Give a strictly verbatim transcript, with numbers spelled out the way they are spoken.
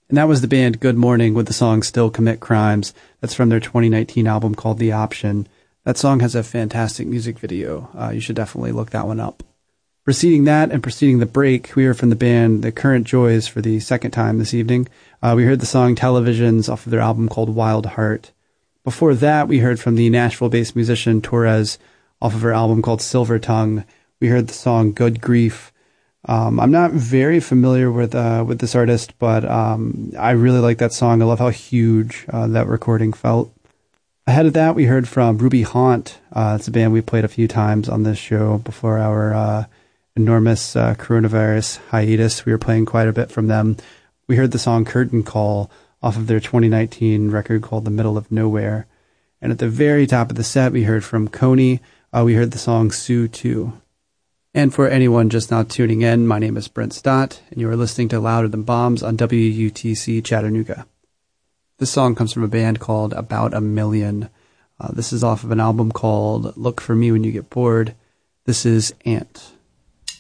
And that was the band Good Morning with the song Still Commit Crimes. That's from their twenty nineteen album called The Option. That song has a fantastic music video. Uh, you should definitely look that one up. Preceding that and preceding the break, we heard from the band The Current Joys for the second time this evening. Uh, we heard the song Televisions off of their album called Wild Heart. Before that, we heard from the Nashville-based musician Torres off of her album called Silver Tongue. We heard the song Good Grief. Um, I'm not very familiar with uh, with this artist, but um, I really like that song. I love how huge uh, that recording felt. Ahead of that, we heard from Ruby Haunt. Uh, it's a band we played a few times on this show before our uh, enormous uh, coronavirus hiatus. We were playing quite a bit from them. We heard the song Curtain Call off of their twenty nineteen record called The Middle of Nowhere. And at the very top of the set, we heard from Coney. Uh, we heard the song Sue two. And for anyone just now tuning in, my name is Brent Stott, and you are listening to Louder Than Bombs on W U T C Chattanooga. This song comes from a band called About a Million. Uh, this is off of an album called Look for Me When You Get Bored. This is Ant.